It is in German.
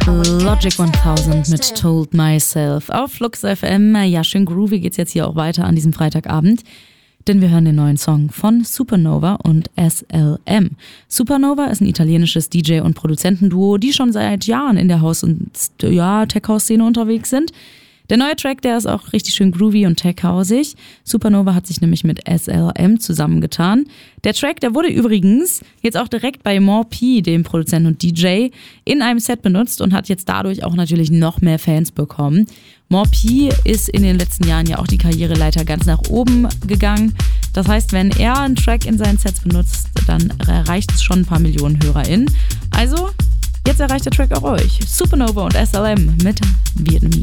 Logic 1000 mit Told Myself auf Flux FM. Ja, schön groovy geht's jetzt hier auch weiter an diesem Freitagabend, denn wir hören den neuen Song von Supernova und SLM. Supernova ist ein italienisches DJ- und Produzentenduo, die schon seit Jahren in der House- und Tech-House-Szene unterwegs sind. Der neue Track, der ist auch richtig schön groovy und tech-hausig. Supernova hat sich nämlich mit SLM zusammengetan. Der Track, der wurde übrigens jetzt auch direkt bei More P, dem Produzenten und DJ, in einem Set benutzt und hat jetzt dadurch auch natürlich noch mehr Fans bekommen. More P ist in den letzten Jahren ja auch die Karriereleiter ganz nach oben gegangen. Das heißt, wenn er einen Track in seinen Sets benutzt, dann erreicht es schon ein paar Millionen HörerInnen. Also, jetzt erreicht der Track auch euch. Supernova und SLM mit Vietnamese.